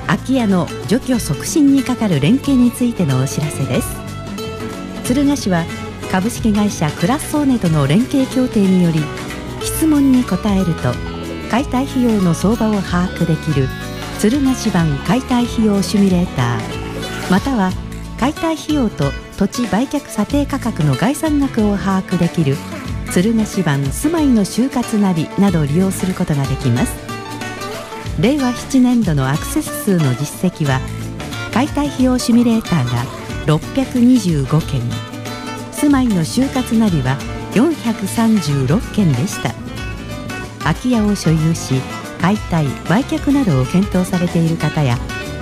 空き家の除去促進に係る連携についてのお知らせです。敦賀市は株式会社クラッソーネとの連携協定により、質問に答えると解体費用の相場を把握できる敦賀市版解体費用シミュレーター、または解体費用と土地売却査定価格の概算額を把握できる敦賀市版住まいの就活ナビなどを利用することができます。令和7年度のアクセス数の実績は、解体費用シミュレーターが625件、住まいの就活ナビは436件でした。空き家を所有し、解体・売却などを検討されている方や、